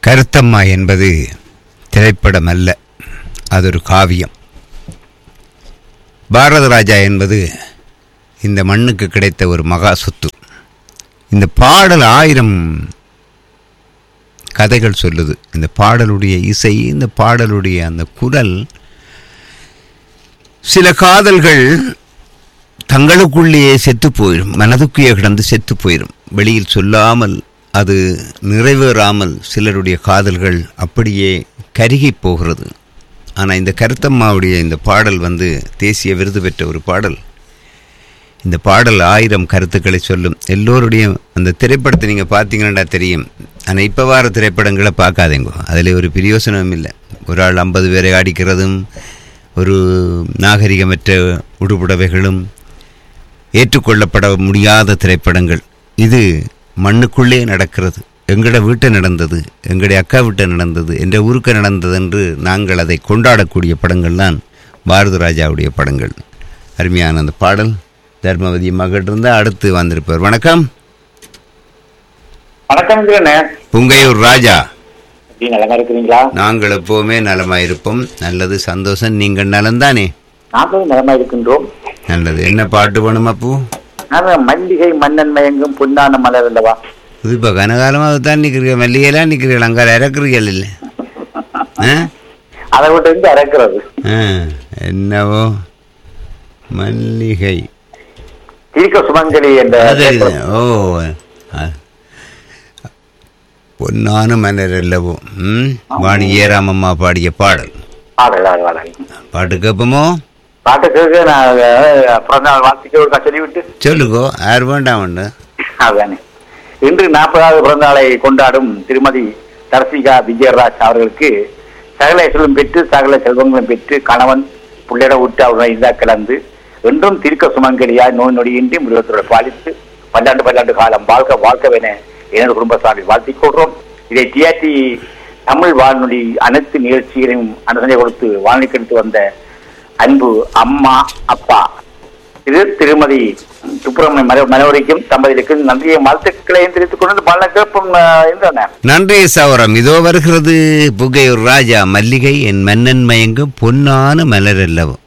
கருத்தம்மா என்பது திரைப்படம் அல்ல, அது ஒரு காவியம். பாரத ராஜா என்பது இந்த மண்ணுக்கு கிடைத்த ஒரு மகா சொத்து. இந்த பாடல் 1000 கதைகள் சொல்லுது. இந்த பாடலுடைய இசை, இந்த பாடலுடைய அந்த குரல், சில காதல்கள் தங்களுக்குள்ளேயே செத்து போயிடும், மனதுக்குள்ளே கிடந்து செத்து போயிடும். வெளியில் சொல்லாமல், அது நிறைவேறாமல் சிலருடைய காதல்கள் அப்படியே கருகி போகிறது. ஆனால் இந்த கருத்தம்மாவுடைய இந்த பாடல் தேசிய விருது பெற்ற ஒரு பாடல். இந்த பாடல் 1000 கருத்துக்களை சொல்லும். எல்லோருடைய அந்த திரைப்படத்தை நீங்கள் பார்த்தீங்கன்னா தெரியும். ஆனால் இப்போ வார திரைப்படங்களை பார்க்காதேங்கோ, அதில் ஒரு பிரயோசனமும் இல்லை. ஒரு ஆள் 50 பேரை அடிக்கிறதும், ஒரு நாகரிகமற்ற உடுப்புடவைகளும், ஏற்றுக்கொள்ளப்பட முடியாத திரைப்படங்கள். இது மண்ணுக்குள்ளே நடக்கிறது. எங்களோட வீட்டை நடந்தது, எங்களுடைய அக்கா வீட்டை நடந்தது, என்ற ஊருக்கு நடந்தது என்று நாங்கள் அதை கொண்டாடக்கூடிய படங்கள் தான் பாரத ராஜாவுடைய படங்கள். அருமையான அந்த பாடல். தர்மவதி மகள் இருந்தால் அடுத்து வந்திருப்பார். வணக்கம். வணக்கம். புங்கையூர் ராஜா. நலமா இருக்கிறீங்களா? நாங்கள் எப்பவுமே நலமா இருப்போம். நல்லது, சந்தோஷம். நீங்கள் நலந்தானே? நாங்களும் நலமா இருக்கின்றோம். நல்லது. என்ன பாட்டு வேணும் அப்பு? மல்லிகை மன்னன் மயங்கும் புண்ணான மலர் அல்லவா? இது இப்போ கனகாலமாக தான் நிற்கிறீங்க. மல்லிகைலாம் நிற்கிறீர்கள், அங்கே இறக்குறீர்கள் இல்லை? அதை விட்டு இருந்து இறக்குறது என்னவோ மல்லிகை தீர்க்க சுமங்கலி என்ற. ஓ, பொன்னான மலர் அல்லவோ. வாணி ஏராமம்மா பாடிய பாடல். பாட்டு கேட்போமோ? பாட்டு கேட்க நான் பிறந்த நாள் வாழ்த்துக்கள் சொல்லிவிட்டு சொல்லுங்கோ. யார் வேண்டாம் உண்டு? அதுதானே. இன்று 40வது பிறந்த நாளை கொண்டாடும் திருமதி தர்சிகா விஜயராஜ் அவர்களுக்கு சகல செல்வம் பெற்று, சகல செல்வங்களும் பெற்று, கணவன் புள்ளிட விட்டு அவருடைய கலந்து என்றும் தீர்க்க சுமங்கலியாய் நோய் நொடியின்றி மிருகத்தோட பாலித்து பல்லாண்டு காலம் வாழ்க்கவென எனது குடும்ப சார்பில் வாழ்த்திக் கொள்றோம். இதை டிஆர்டி தமிழ் வானொலி அனைத்து நிகழ்ச்சிகளையும் அனுசரணை கொடுத்து வானொலி கெடுத்து வந்த அன்பு அம்மா, அப்பா திருமதி சுப்பிரமணிய மனோரிக்கும் தம்பதிக்கும் நன்றியை வாழ்த்துக்களையும் தெரிவித்துக் கொண்டு பல கேட்போம். நன்றி சௌரம். இதோ வருகிறது புகையூர் ராஜா. மல்லிகை என் மன்னன் மயங்கும் பொன்னான மலர் அல்லவோ.